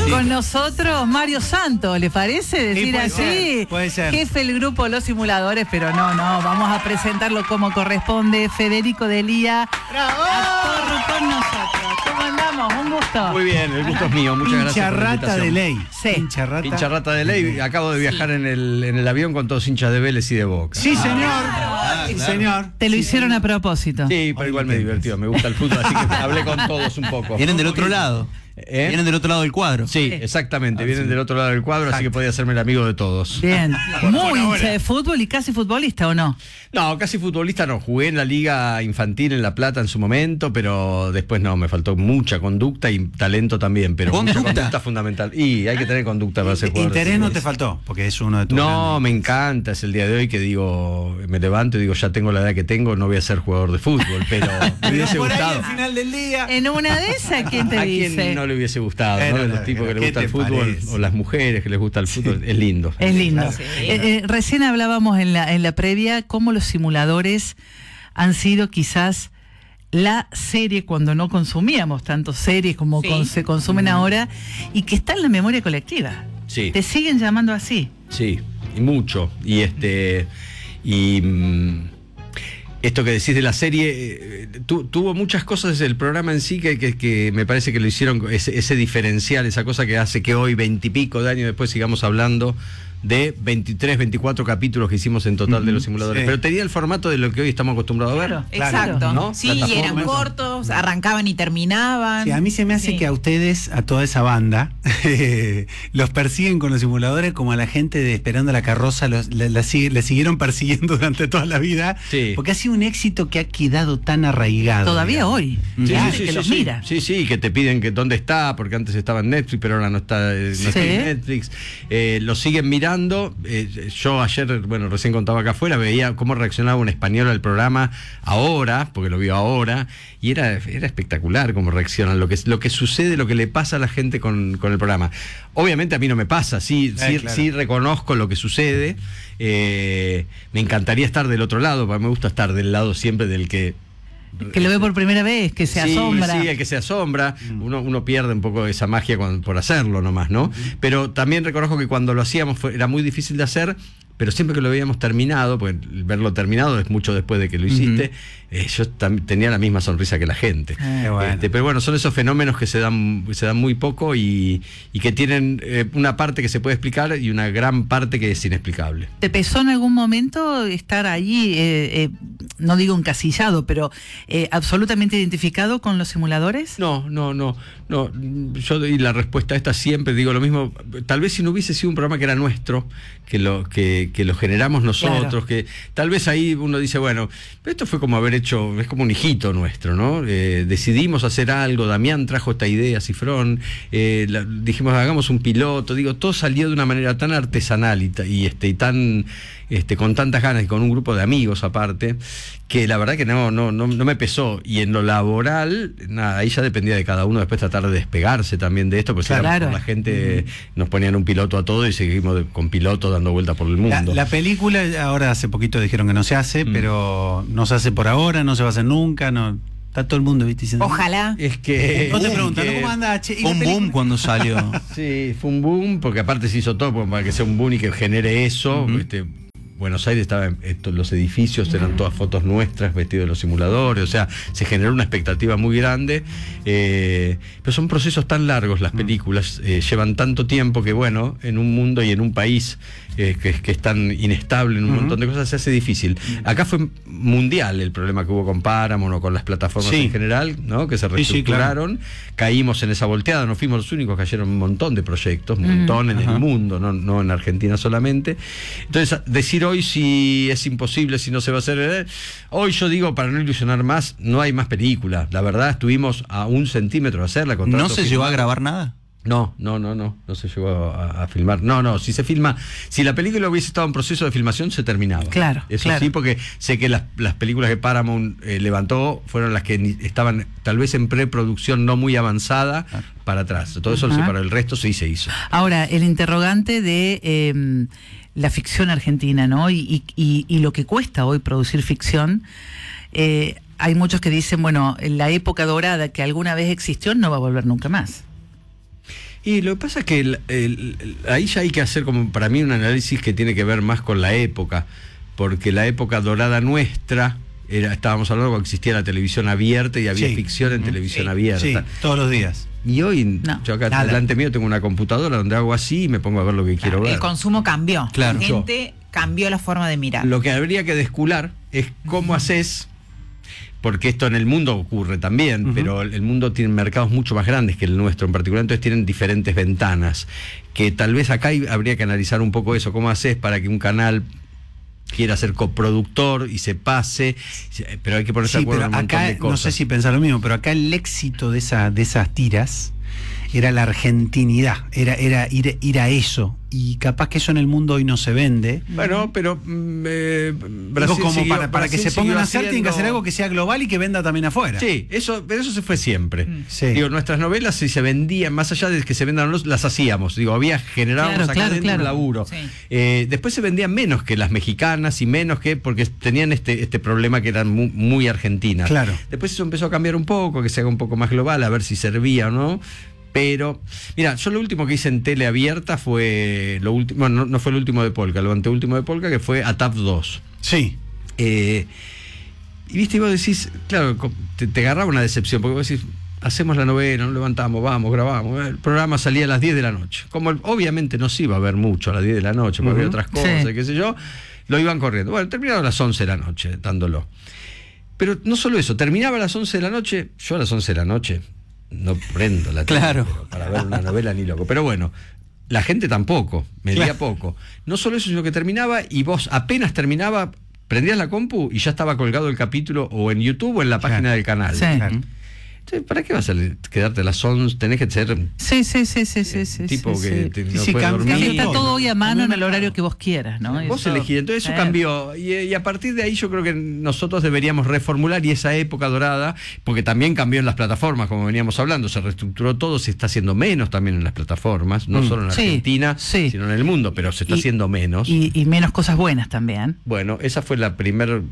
Con nosotros, Mario Santos, ¿le parece decir así? Puede ser. Jefe del grupo Los Simuladores, pero no, vamos a presentarlo como corresponde. Federico Delía, actor con nosotros. ¿Cómo andamos? Un gusto. Muy bien, el gusto es mío, muchas gracias por la Pincharrata invitación. de ley. Sí. Pincharrata de ley. Acabo de viajar en el avión con todos hinchas de Vélez y de Boca. Sí, señor. Sí, señor. Te lo hicieron a propósito. Sí, pero igual me divirtió, me gusta el fútbol, así que hablé con todos un poco. Vienen del otro lado. Vienen del otro lado del cuadro. Sí, exactamente, vienen del otro lado del cuadro, así que podía hacerme el amigo de todos. Bien. Muy hincha de fútbol y casi futbolista, ¿o no? No, casi futbolista no. Jugué en la liga infantil en La Plata en su momento, pero después no, me faltó mucha conducta y talento también. Pero mucha conducta fundamental. Y hay que tener conducta para ser jugador. Interés no te faltó, porque es uno de tus No, grandes. me encanta. Es el día de hoy que digo, me levanto y digo, ya tengo la edad que tengo, no voy a ser jugador de fútbol, pero me hubiese Por ahí gustado. al final del día. En una de esas, ¿quién te ¿A dice? quién no le hubiese gustado? ¿no? De los tipos que les ¿qué gusta el te fútbol parece? o las mujeres que les gusta el fútbol, es lindo. Es lindo. Claro. Recién hablábamos en la previa cómo los simuladores han sido quizás la serie cuando no consumíamos tanto series como se consumen ahora y que está en la memoria colectiva. Sí. Te siguen llamando así. Sí, y mucho. Y esto que decís de la serie, tuvo muchas cosas el programa en sí que me parece que lo hicieron, ese diferencial, esa cosa que hace que hoy, 20 y pico de años después, sigamos hablando de 23, 24 capítulos que hicimos en total de los simuladores. Sí. Pero tenía el formato de lo que hoy estamos acostumbrados a ver. Claro. Exacto. ¿no? Sí, y eran Plataformas. cortos, arrancaban y terminaban. Sí, a mí se me hace que a ustedes, a toda esa banda, los persiguen con los simuladores como a la gente de Esperando la Carroza le siguieron persiguiendo durante toda la vida. Sí. Porque ha sido un éxito que ha quedado tan arraigado. Todavía digamos. hoy. Sí, Hay sí, gente que sí, los sí. mira. Sí, que te piden que dónde está, porque antes estaba en Netflix, pero ahora no está, está en Netflix. Lo siguen mirando. Yo ayer, recién contaba acá afuera, veía cómo reaccionaba un español al programa ahora, porque lo vio ahora, y era espectacular cómo reaccionan, lo que sucede, lo que le pasa a la gente con el programa. Obviamente a mí no me pasa, sí reconozco lo que sucede. Me encantaría estar del otro lado, porque me gusta estar del lado siempre del que lo ve por primera vez, que se asombra. Sí, el que se asombra. Uno pierde un poco esa magia por hacerlo nomás, ¿no? Pero también reconozco que cuando lo hacíamos era muy difícil de hacer, pero siempre que lo veíamos terminado, porque verlo terminado es mucho después de que lo hiciste, yo tenía la misma sonrisa que la gente. Bueno. Pero bueno, son esos fenómenos que se dan muy poco y que tienen una parte que se puede explicar y una gran parte que es inexplicable. ¿Te pesó en algún momento estar allí, no digo encasillado, pero absolutamente identificado con los simuladores? No. Yo doy la respuesta a esta siempre, digo lo mismo. Tal vez si no hubiese sido un programa que era nuestro, que lo generamos nosotros, Claro. que tal vez ahí uno dice, bueno, pero esto fue como haber hecho, es como un hijito nuestro, ¿no? Decidimos hacer algo, Damián trajo esta idea, Cifrón, dijimos, hagamos un piloto, todo salió de una manera tan artesanal y tan con tantas ganas y con un grupo de amigos aparte, que la verdad que no me pesó. Y en lo laboral, nada, ahí ya dependía de cada uno después tratar de despegarse también de esto, porque Claro. la gente nos ponían un piloto a todo y seguimos con piloto dando vueltas por el mundo. La película, ahora hace poquito dijeron que no se hace, pero no se hace por ahora, no se va a hacer nunca, no. Está todo el mundo, ¿viste? Diciendo, Ojalá. Es que... No te preguntan, ¿no? ¿Cómo anda? Che, ¿y la Un boom película? cuando salió. Sí, fue un boom, porque aparte se hizo todo para que sea un boom y que genere eso. Buenos Aires estaba los edificios eran todas fotos nuestras vestidos de los simuladores, o sea, se generó una expectativa muy grande, pero son procesos tan largos las películas, llevan tanto tiempo que bueno, en un mundo y en un país que es tan inestable en un montón de cosas, se hace difícil. Acá fue mundial el problema que hubo con Paramount o con las plataformas en general, ¿no? Que se reestructuraron, caímos en esa volteada, no fuimos los únicos, cayeron un montón de proyectos, un montón en el mundo, no en Argentina solamente. Entonces, decir hoy si es imposible, si no se va a hacer, hoy yo digo, para no ilusionar más, no hay más película. La verdad, estuvimos a 1 centímetro de hacerla. ¿No se llegó a grabar nada? No se llegó a filmar. No, si se filma, si la película hubiese estado en proceso de filmación, se terminaba. Claro, Eso claro. sí, porque sé que las películas que Paramount levantó fueron las que estaban tal vez en preproducción no muy avanzada para atrás. Todo eso para el resto sí se hizo. Ahora, el interrogante de la ficción argentina, ¿no? Y lo que cuesta hoy producir ficción. Hay muchos que dicen, bueno, la época dorada que alguna vez existió no va a volver nunca más. Y lo que pasa es que ahí ya hay que hacer, como para mí, un análisis que tiene que ver más con la época, porque la época dorada nuestra estábamos hablando cuando existía la televisión abierta y había ficción en televisión abierta. Sí, todos los días. Y hoy, yo acá delante mío tengo una computadora donde hago así y me pongo a ver lo que quiero ver. El consumo cambió. Claro. La gente cambió la forma de mirar. Lo que habría que descular es cómo haces, porque esto en el mundo ocurre también, pero el mundo tiene mercados mucho más grandes que el nuestro en particular, entonces tienen diferentes ventanas, que tal vez acá habría que analizar un poco eso, cómo haces para que un canal quiera ser coproductor y se pase, pero hay que ponerse de acuerdo en un montón acá, de cosas. no sé si pensar lo mismo, pero acá el éxito de esas tiras era la argentinidad, era ir a eso. Y capaz que eso en el mundo hoy no se vende. Bueno, pero Brasil como para que se pongan a hacer, tienen que hacer algo que sea global y que venda también afuera. Sí, pero eso se fue siempre. Sí. Digo, nuestras novelas, si se vendían, más allá de que se vendan o no, las hacíamos. Digo, generábamos acá dentro un laburo. Sí. Después se vendían menos que las mexicanas y menos que, porque tenían este problema que eran muy argentinas. Claro. Después eso empezó a cambiar un poco, que se haga un poco más global, a ver si servía o no. Pero, mira, yo lo último que hice en tele abierta fue lo último, bueno, no fue el último de Polka, lo anteúltimo de Polka, que fue ATAP 2. Sí. Y viste, y vos decís, claro, te agarraba una decepción, porque vos decís, hacemos la novela, nos levantamos, vamos, grabamos. El programa salía a las 10 de la noche. Como obviamente no se iba a ver mucho a las 10 de la noche, porque había otras cosas, qué sé yo, lo iban corriendo. Bueno, terminaron a las 11 de la noche, dándolo. Pero no solo eso, terminaba a las 11 de la noche, yo a las 11 de la noche no prendo la tele, Claro, para ver una novela ni loco. Pero bueno, la gente tampoco, medía poco. No solo eso, sino que terminaba y vos apenas terminaba, prendías la compu y ya estaba colgado el capítulo o en YouTube o en la página del canal. Sí. Claro. Entonces, ¿para qué vas a quedarte a las 11? Tenés que ser Sí. tipo que no Sí, puede cambia dormir. Está todo hoy a mano en el Cambió el horario que vos quieras, ¿no? Vos Eso- elegís, entonces eso cambió y a partir de ahí yo creo que nosotros deberíamos reformular y esa época dorada, porque también cambió en las plataformas, como veníamos hablando, se reestructuró todo, se está haciendo menos también en las plataformas, no solo en Sí, Argentina, sí. sino en el mundo, pero se está Y- haciendo menos. Y menos cosas buenas también. Bueno, esa fue el primer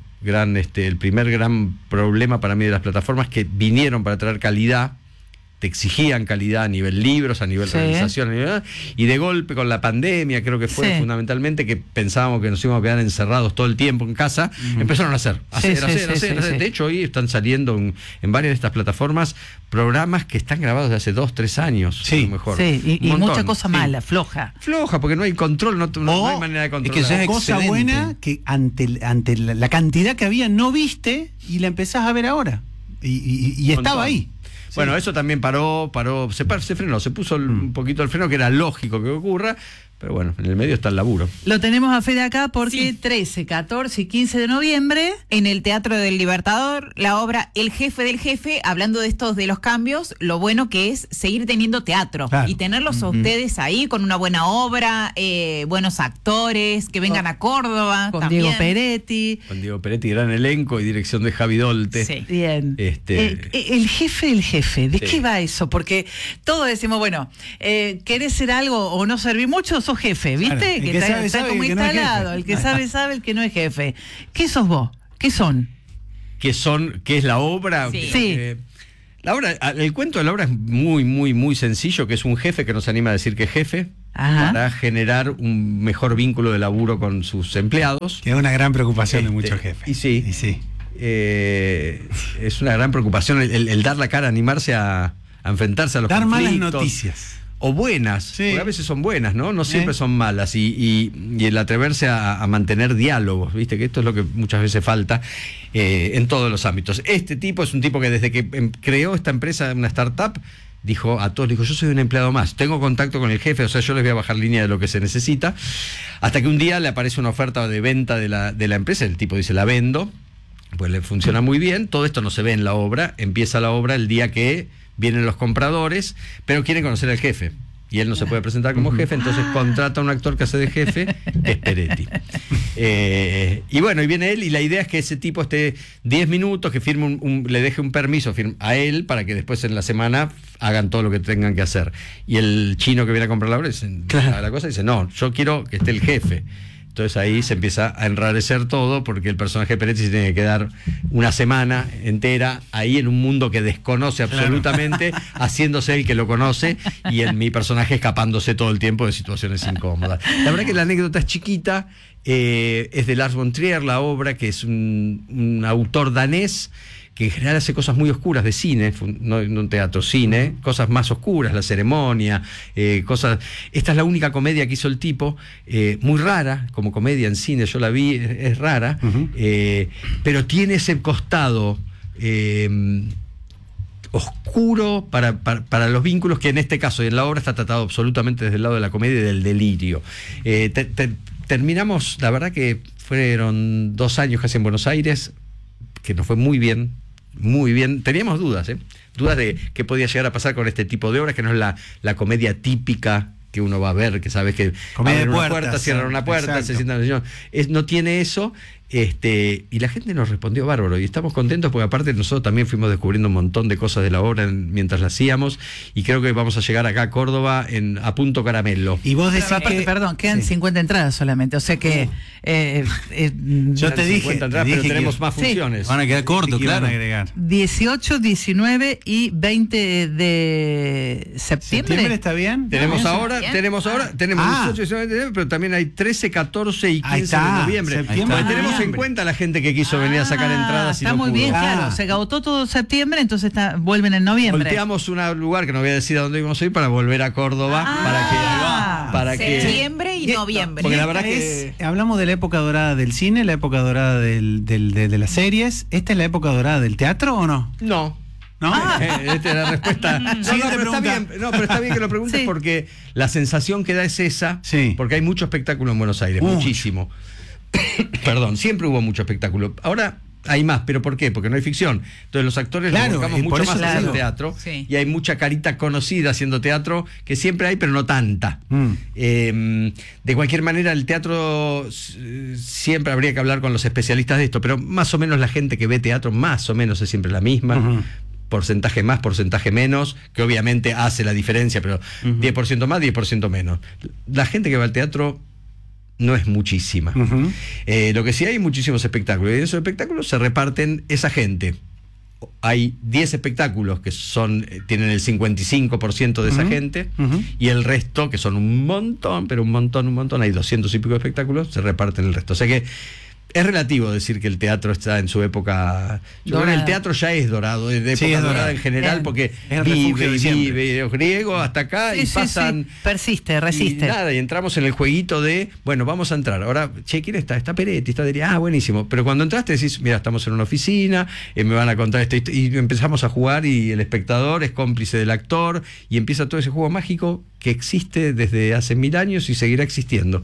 gran problema para mí de las plataformas, que vinieron para traer calidad, te exigían calidad a nivel libros, a nivel realización, y de golpe con la pandemia, creo que fue fundamentalmente, que pensábamos que nos íbamos a quedar encerrados todo el tiempo en casa, empezaron a hacer. De hecho, hoy están saliendo en varias de estas plataformas programas que están grabados de hace 2-3 años, a lo mejor. Sí, y Un montón, mucha cosa sí. mala, floja. Floja, porque no hay control, no hay manera de controlar. es que ya Cosa excelente. buena que ante la cantidad que había no viste y la empezás a ver ahora. Y estaba ahí. Bueno, eso también paró, se frenó, se puso un poquito el freno, que era lógico que ocurra, pero bueno, en el medio está el laburo. Lo tenemos a Fede acá porque Sí. 13, 14 y 15 de noviembre. En el Teatro del Libertador, la obra El Jefe del Jefe, hablando de estos de los cambios, lo bueno que es seguir teniendo teatro Claro. y tenerlos a ustedes ahí con una buena obra, buenos actores, que vengan a Córdoba. Con también. Diego Peretti. Con Diego Peretti, gran elenco y dirección de Javi Dolte. Sí. Bien. El jefe, ¿de qué va eso? Porque todos decimos, bueno, ¿querés ser algo o no servir mucho? Sos jefe, ¿viste? Claro, el que está, sabe, está sabe, como el que no es instalado. jefe. El que sabe, el que no es jefe. ¿Qué sos vos? ¿Qué son? ¿Qué es la obra? Sí. La obra, el cuento de la obra es muy sencillo, que es un jefe que no se anima a decir que es jefe, Ajá. para generar un mejor vínculo de laburo con sus empleados. Que es una gran preocupación de muchos jefes. Y sí. Es una gran preocupación el dar la cara, animarse a enfrentarse a los Dar malas conflictos. noticias. O buenas, Sí. porque a veces son buenas, ¿no? No siempre son malas. Y el atreverse a mantener diálogos, ¿viste? Que esto es lo que muchas veces falta en todos los ámbitos. Este tipo es un tipo que desde que creó esta empresa, una startup, dijo a todos, yo soy un empleado más, tengo contacto con el jefe, o sea, yo les voy a bajar línea de lo que se necesita, hasta que un día le aparece una oferta de venta de la empresa, el tipo dice, la vendo, pues le funciona muy bien, todo esto no se ve en la obra, empieza la obra el día que vienen los compradores, pero quieren conocer al jefe. Y él no se puede presentar como jefe, entonces contrata a un actor que hace de jefe, que es Peretti. Y bueno, y viene él, y la idea es que ese tipo esté 10 minutos, que firme le deje un permiso a él, para que después en la semana hagan todo lo que tengan que hacer. Y el chino que viene a comprar la obra dice, la cosa dice, no, yo quiero que esté el jefe. Entonces ahí se empieza a enrarecer todo porque el personaje de Peretti se tiene que quedar una semana entera ahí en un mundo que desconoce absolutamente, haciéndose el que lo conoce y mi personaje escapándose todo el tiempo de situaciones incómodas. La verdad que la anécdota es chiquita, es de Lars von Trier, la obra, que es un autor danés que en general hace cosas muy oscuras de cine, no teatro, cine, cosas más oscuras, la ceremonia, cosas. Esta es la única comedia que hizo el tipo, muy rara, como comedia en cine, yo la vi, es rara, pero tiene ese costado oscuro para los vínculos que en este caso y en la obra está tratado absolutamente desde el lado de la comedia y del delirio. Terminamos, la verdad que fueron 2 años casi en Buenos Aires, que nos fue muy bien. Muy bien, teníamos dudas de qué podía llegar a pasar con este tipo de obras, que no es la comedia típica que uno va a ver, que sabes que abren una puerta, cierran una puerta, se sientan en el sillón. No tiene eso, y la gente nos respondió bárbaro, y estamos contentos porque aparte nosotros también fuimos descubriendo un montón de cosas de la obra mientras la hacíamos, y creo que vamos a llegar acá a Córdoba a punto caramelo. Y vos decís que... Perdón, quedan 50 entradas solamente, o sea que... yo te dije, entradas, pero tenemos más funciones. Van a quedar cortos, claro. 18, 19 y 20 de septiembre. ¿Septiembre está bien? Tenemos ahora 18, 19, pero también hay 13, 14 y 15 de noviembre. Tenemos en cuenta la gente que quiso venir a sacar entradas y está no muy pudo. bien, claro. Se agotó todo septiembre, entonces vuelven en noviembre. Volteamos un lugar que no voy a decir a dónde íbamos a ir para volver a Córdoba para que septiembre y noviembre. Porque la verdad que hablamos de la época dorada del cine, la época dorada de las series. ¿Esta es la época dorada del teatro o no? no. ¿No? Esta es la respuesta. Pero está bien que lo preguntes, Sí. porque la sensación que da es esa, Sí. porque hay mucho espectáculo en Buenos Aires, muchísimo. Perdón, siempre hubo mucho espectáculo. Ahora hay más, ¿pero por qué? Porque no hay ficción. Entonces los actores Claro, nos buscamos por mucho eso más haciendo digo. teatro, Sí. y hay mucha carita conocida haciendo teatro, que siempre hay, pero no tanta. De cualquier manera, el teatro, siempre habría que hablar con los especialistas de esto, pero más o menos la gente que ve teatro, más o menos es siempre la misma. Porcentaje más, porcentaje menos, que obviamente hace la diferencia, pero 10% más, 10% menos. La gente que va al teatro no es muchísima. Lo que sí hay muchísimos espectáculos, y en esos espectáculos se reparten esa gente. Hay 10 espectáculos que tienen el 55% de esa gente, y el resto, que son un montón, pero un montón, hay 200 y pico de espectáculos, se reparten el resto. O sea que es relativo decir que el teatro está en su época. Yo creo que el teatro ya es dorado, de época es dorada en general, porque es el refugio de siempre. vive los griegos hasta acá y pasan. Sí. Persiste, resiste. Y entramos en el jueguito de, bueno, vamos a entrar. Ahora, che, ¿quién está? Está Peretti, está Delia. Buenísimo. Pero cuando entraste decís, mira, estamos en una oficina, me van a contar esto. Y empezamos a jugar, y el espectador es cómplice del actor, y empieza todo ese juego mágico que existe desde hace 1000 años y seguirá existiendo.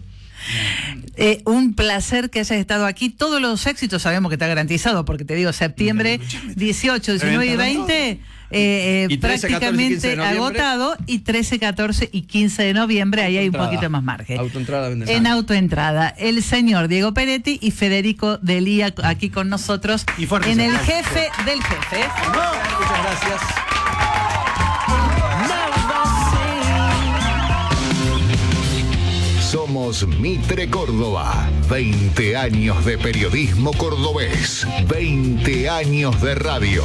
Un placer que hayas estado aquí. Todos los éxitos sabemos que está garantizado, porque te digo, septiembre 18, 19 y 20 Y 13, 14 y 15 prácticamente de noviembre. agotado, y 13, 14 y 15 de noviembre ahí hay un poquito más margen. Autoentrada, En autoentrada, el señor Diego Peretti y Federico Delia aquí con nosotros Y fuertes en el aplausos. jefe del jefe. Muchas gracias. Somos Mitre Córdoba. 20 años de periodismo cordobés. 20 años de radio.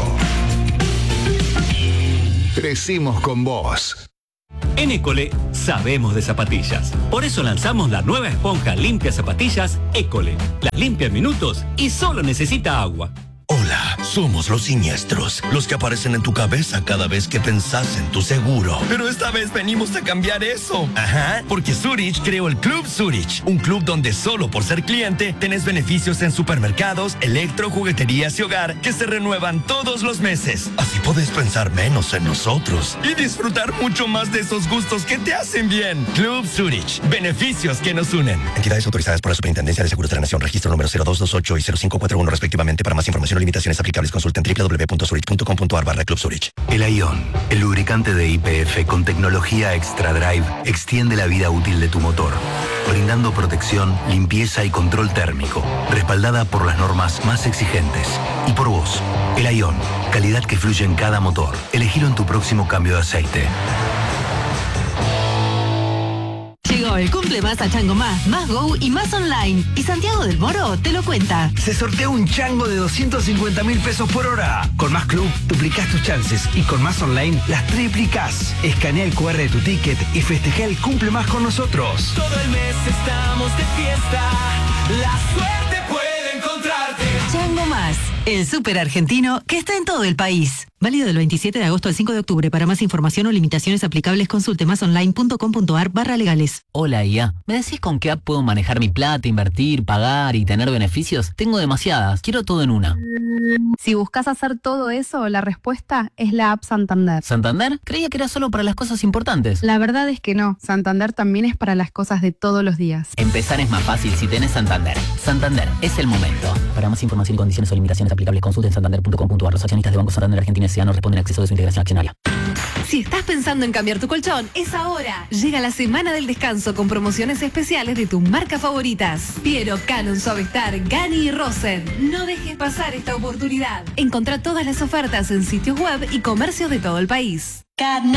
Crecimos con vos. En École sabemos de zapatillas. Por eso lanzamos la nueva esponja limpia zapatillas École. La limpia en minutos y solo necesita agua. Hola, somos los siniestros, los que aparecen en tu cabeza cada vez que pensás en tu seguro. Pero esta vez venimos a cambiar eso. Ajá, porque Zurich creó el Club Zurich, un club donde solo por ser cliente tenés beneficios en supermercados, electro, jugueterías y hogar que se renuevan todos los meses. Así podés pensar menos en nosotros y disfrutar mucho más de esos gustos que te hacen bien. Club Zurich, beneficios que nos unen. Entidades autorizadas por la Superintendencia de Seguros de la Nación, registro número 0228 y 0541 respectivamente. Para más información, limitaciones aplicables, consulten www.zurich.com.ar/Club Zurich. El Aion, el lubricante de YPF con tecnología Extra Drive, extiende la vida útil de tu motor, brindando protección, limpieza y control térmico, respaldada por las normas más exigentes. Y por vos, el Aion, calidad que fluye en cada motor. Elegilo en tu próximo cambio de aceite. Llegó el cumple más a Chango Más Go y más online. Y Santiago del Moro te lo cuenta. Se sortea un chango de 250.000 pesos por hora. Con Más Club duplicás tus chances y con Más Online las triplicás. Escanea el QR de tu ticket y festeja el cumple más con nosotros. Todo el mes estamos de fiesta. La suerte puede encontrarte. Chango Más, el súper argentino que está en todo el país. Válido del 27 de agosto al 5 de octubre. Para más información o limitaciones aplicables, consulte masonline.com.ar/legales. Hola, IA. ¿Me decís con qué app puedo manejar mi plata, invertir, pagar y tener beneficios? Tengo demasiadas. Quiero todo en una. Si buscas hacer todo eso, la respuesta es la app Santander. ¿Santander? Creía que era solo para las cosas importantes. La verdad es que no. Santander también es para las cosas de todos los días. Empezar es más fácil si tenés Santander. Santander, es el momento. Para más información y condiciones o limitaciones aplicables, consulten santander.com.ar. Los accionistas de Banco Santander Argentina S.A. no responden al acceso de su integración accionaria. Si estás pensando en cambiar tu colchón, es ahora. Llega la semana del descanso con promociones especiales de tus marcas favoritas. Piero, Canon, Suavestar, Gani y Rosen. No dejes pasar esta oportunidad. Encontrá todas las ofertas en sitios web y comercios de todo el país.